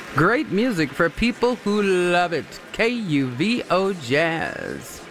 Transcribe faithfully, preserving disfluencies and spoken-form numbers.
Great music for people who love it. K U V O Jazz.